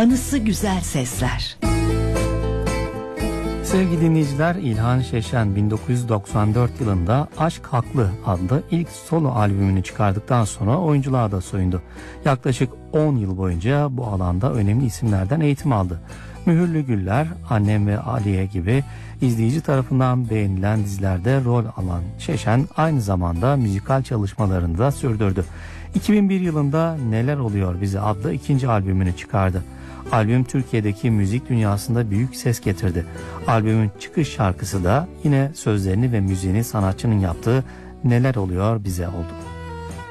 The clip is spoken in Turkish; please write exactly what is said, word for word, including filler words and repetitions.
anısı güzel sesler. Sevgili dinleyiciler, İlhan Şeşen bin dokuz yüz doksan dört yılında Aşk Haklı adlı ilk solo albümünü çıkardıktan sonra oyunculuğa da soyundu. Yaklaşık on yıl boyunca bu alanda önemli isimlerden eğitim aldı. Mühürlü Güller, Annem ve Aliye gibi izleyici tarafından beğenilen dizilerde rol alan Şeşen aynı zamanda müzikal çalışmalarını da sürdürdü. iki bin bir yılında Neler Oluyor Bize adlı ikinci albümünü çıkardı. Albüm Türkiye'deki müzik dünyasında büyük ses getirdi. Albümün çıkış şarkısı da yine sözlerini ve müziğini sanatçının yaptığı Neler Oluyor Bize oldu.